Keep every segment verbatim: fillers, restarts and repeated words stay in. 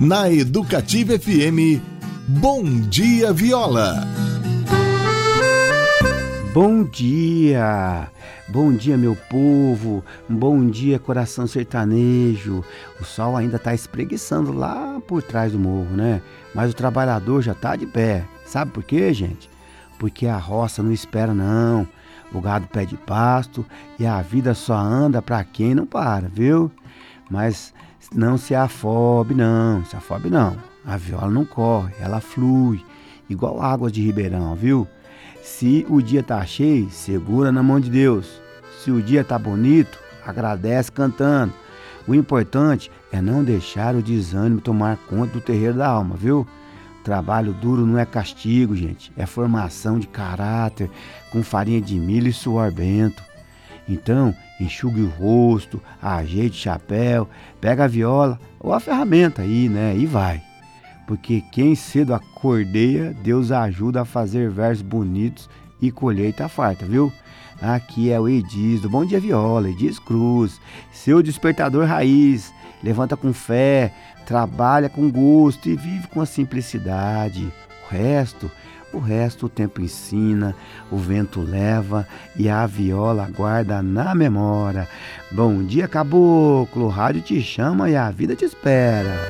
Na Educativa F M, Bom Dia Viola. Bom dia, bom dia meu povo, bom dia coração sertanejo. O sol ainda está espreguiçando lá por trás do morro, né? Mas o trabalhador já está de pé. Sabe por quê, gente? Porque a roça não espera não. O gado pede pasto e a vida só anda para quem não para, viu? Mas não se afobe não, se afobe não. A viola não corre, ela flui, igual água de ribeirão, viu? Se o dia tá cheio, segura na mão de Deus. Se o dia tá bonito, agradece cantando. O importante é não deixar o desânimo tomar conta do terreiro da alma, viu? Trabalho duro não é castigo, gente. É formação de caráter, com farinha de milho e suor bento. Então, enxugue o rosto, ajeite o chapéu, pega a viola ou a ferramenta aí, né? E vai. Porque quem cedo acordeia, Deus ajuda a fazer versos bonitos e colheita farta, viu? Aqui é o Edis do Bom Dia Viola, Edis Cruz, seu despertador raiz. Levanta com fé, trabalha com gosto e vive com a simplicidade. O resto, o resto o tempo ensina, o vento leva e a viola guarda na memória. Bom dia, caboclo, o rádio te chama e a vida te espera.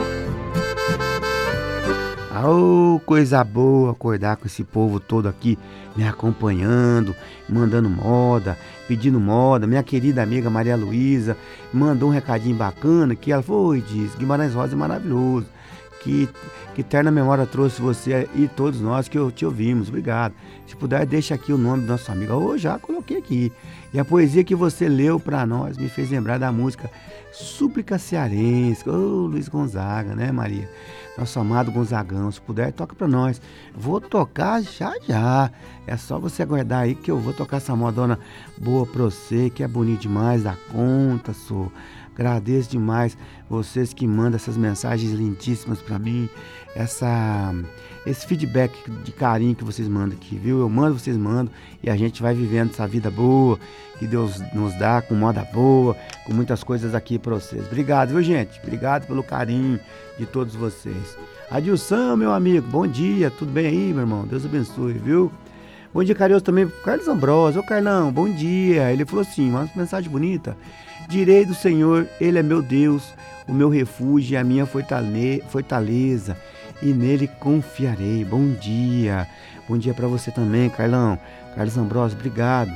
Oh, coisa boa acordar com esse povo todo aqui me acompanhando, mandando moda, pedindo moda. Minha querida amiga Maria Luísa mandou um recadinho bacana que ela foi, diz, Guimarães Rosa é maravilhoso, que, que eterna memória trouxe você e todos nós que eu te ouvimos, obrigado. Se puder, deixa aqui o nome do nosso amigo. Eu já coloquei aqui. E a poesia que você leu para nós me fez lembrar da música Súplica Cearense, ô oh, Luiz Gonzaga, né, Maria? Nosso amado Gonzagão, se puder, toca pra nós. Vou tocar já já. É só você aguardar aí que eu vou tocar essa modona boa pra você, que é bonito demais, da conta, sou. Agradeço demais vocês que mandam essas mensagens lindíssimas pra mim, essa, esse feedback de carinho que vocês mandam aqui, viu? Eu mando, vocês mandam e a gente vai vivendo essa vida boa que Deus nos dá, com moda boa, com muitas coisas aqui pra vocês. Obrigado, viu, gente? Obrigado pelo carinho de todos vocês. Adilson, meu amigo, bom dia, tudo bem aí, meu irmão? Deus abençoe, viu? Bom dia, carinhoso também pro Carlos Ambrosio. Ô, Carlão, bom dia. Ele falou assim, uma mensagem bonita. Direi do Senhor, Ele é meu Deus, o meu refúgio e a minha fortaleza, e nele confiarei. Bom dia. Bom dia pra você também, Carlão. Carlos Ambrosio, obrigado.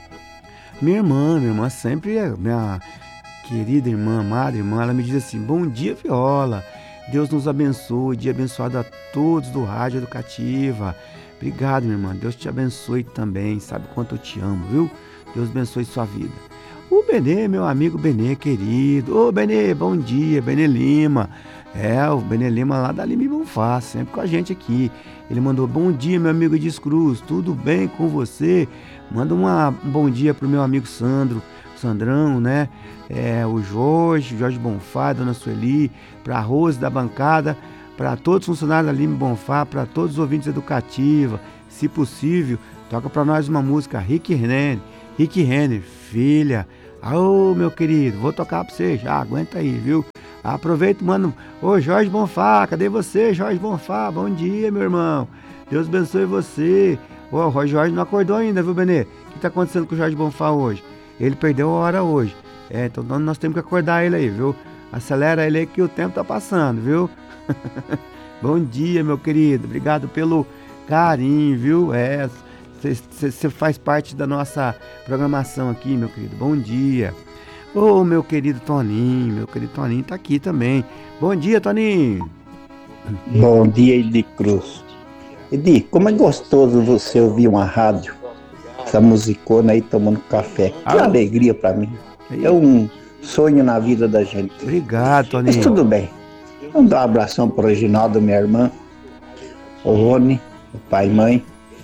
Minha irmã, minha irmã sempre é minha querida irmã, amada irmã, ela me diz assim, bom dia, Viola. Deus nos abençoe, dia abençoado a todos do Rádio Educativa. Obrigado, minha irmã. Deus te abençoe também. Sabe quanto eu te amo, viu? Deus abençoe sua vida. O Benê, meu amigo Benê, querido. Ô, Benê, bom dia. Benê Lima. É, o Benê Lima lá da Lima e Bonfá, sempre com a gente aqui. Ele mandou, bom dia, meu amigo Edis Cruz. Tudo bem com você? Manda uma, um bom dia pro meu amigo Sandro. Sandrão, né? É, o Jorge, Jorge Bonfá, Dona Sueli, para a Rose da bancada, para todos os funcionários da Lima Bonfá, para todos os ouvintes educativa. Se possível, toca para nós uma música Rick Renner, Rick Renner, filha. Ô, meu querido, vou tocar para você já, aguenta aí, viu? Aproveita, mano. Ô, Jorge Bonfá, cadê você, Jorge Bonfá? Bom dia, meu irmão. Deus abençoe você. Ô, o Jorge não acordou ainda, viu, Benê? O que tá acontecendo com o Jorge Bonfá hoje? Ele perdeu a hora hoje. É, então nós temos que acordar ele aí, viu? Acelera ele aí que o tempo tá passando, viu? Bom dia, meu querido. Obrigado pelo carinho, viu? É, você faz parte da nossa programação aqui, meu querido. Bom dia. Ô, meu querido Toninho, meu querido Toninho tá aqui também. Bom dia, Toninho. Bom dia, Edis Cruz. Edis, como é gostoso você ouvir uma rádio, essa musicona aí tomando café. Que ah, alegria pra mim. É um sonho na vida da gente. Obrigado, Toninho. Mas tudo bem. Vamos dar um abração pro Reginaldo, minha irmã, o Rony, o pai e mãe,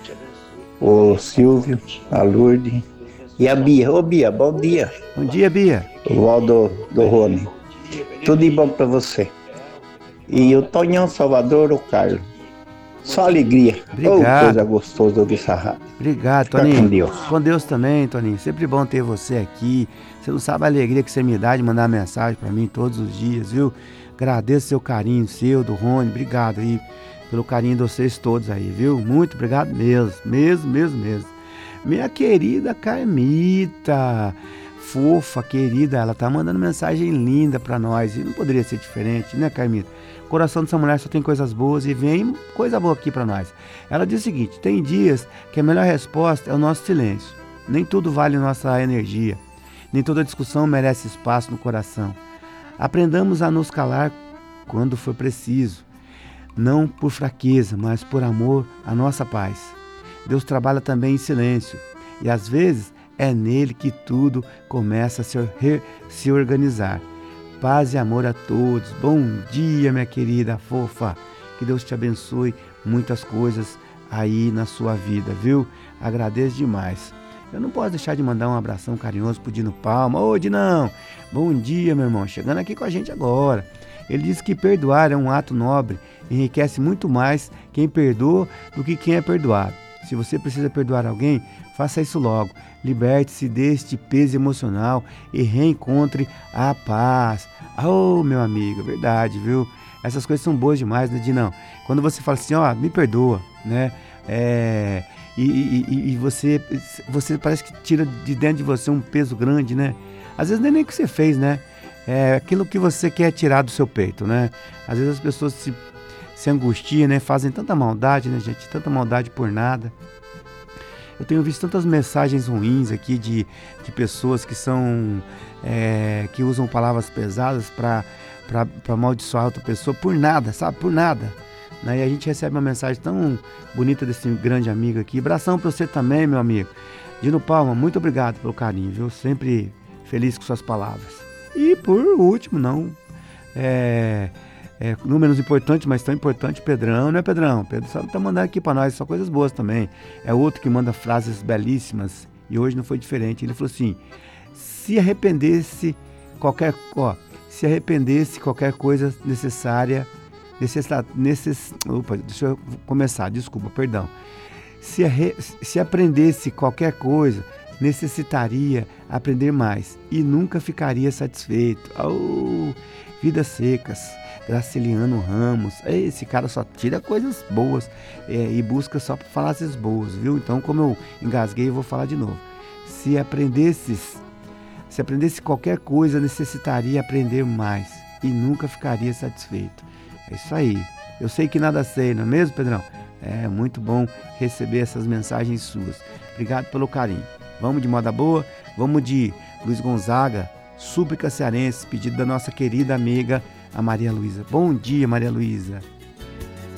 o Silvio, a Lourdes e a Bia. Ô Bia, bom dia. Bom dia, Bia. O Valdo do Rony. Tudo de bom pra você. E o Tonhão Salvador, o Carlos. Só alegria. Obrigado. Oh, coisa gostosa ouvir essa rádio. Obrigado, Fica Toninho. com Deus. Com Deus também, Toninho. Sempre bom ter você aqui. Você não sabe a alegria que você me dá de mandar mensagem pra mim todos os dias, viu? Agradeço seu carinho, seu, do Rony. Obrigado aí pelo carinho de vocês todos aí, viu? Muito obrigado mesmo, mesmo, mesmo, mesmo. Minha querida Carmita, fofa, querida, ela tá mandando mensagem linda pra nós. E não poderia ser diferente, né, Carmita? O coração dessa mulher só tem coisas boas e vem coisa boa aqui pra nós. Ela diz o seguinte: tem dias que a melhor resposta é o nosso silêncio. Nem tudo vale nossa energia. Nem toda discussão merece espaço no coração. Aprendamos a nos calar quando for preciso. Não por fraqueza, mas por amor à nossa paz. Deus trabalha também em silêncio. E às vezes é nele que tudo começa a se, re, se organizar. Paz e amor a todos. Bom dia, minha querida fofa. Que Deus te abençoe muitas coisas aí na sua vida, viu? Agradeço demais. Eu não posso deixar de mandar um abração carinhoso pro Dino Palma. Ô, Dinão, bom dia, meu irmão. Chegando aqui com a gente agora. Ele diz que perdoar é um ato nobre, enriquece muito mais quem perdoa do que quem é perdoado. Se você precisa perdoar alguém, faça isso logo. Liberte-se deste peso emocional e reencontre a paz. Oh, meu amigo, é verdade, viu? Essas coisas são boas demais, né, Dinão? Quando você fala assim, ó, me perdoa, né? É... E, e, e você, você parece que tira de dentro de você um peso grande, né? Às vezes não é nem o que você fez, né? É aquilo que você quer tirar do seu peito, né? Às vezes as pessoas se, se angustiam, né? Fazem tanta maldade, né, gente? Tanta maldade por nada. Eu tenho visto tantas mensagens ruins aqui de, de pessoas que são... É, que usam palavras pesadas para amaldiçoar outra pessoa por nada, sabe? Por nada. E a gente recebe uma mensagem tão bonita desse grande amigo aqui. Abração para você também, meu amigo. Dino Palma, muito obrigado pelo carinho, viu? Sempre feliz com suas palavras. E por último, não é, é não menos importante, mas tão importante, Pedrão, né, Pedrão? Pedro só tá mandando aqui para nós só coisas boas também. É outro que manda frases belíssimas e hoje não foi diferente. Ele falou assim: se arrependesse qualquer, ó, se arrependesse qualquer coisa necessária, necess, necess, opa, deixa eu começar, desculpa, perdão. Se, arre, se aprendesse qualquer coisa, necessitaria aprender mais e nunca ficaria satisfeito. Oh, Vidas Secas, Graciliano Ramos. Esse cara só tira coisas boas é, e busca só frases boas, viu? Então, como eu engasguei, eu vou falar de novo. Se aprendesses, se aprendesse qualquer coisa, necessitaria aprender mais e nunca ficaria satisfeito. É isso aí. Eu sei que nada sei, não é mesmo, Pedrão? É muito bom receber essas mensagens suas. Obrigado pelo carinho. Vamos de moda boa? Vamos de Luiz Gonzaga, Súplica Cearense, pedido da nossa querida amiga, a Maria Luísa. Bom dia, Maria Luísa.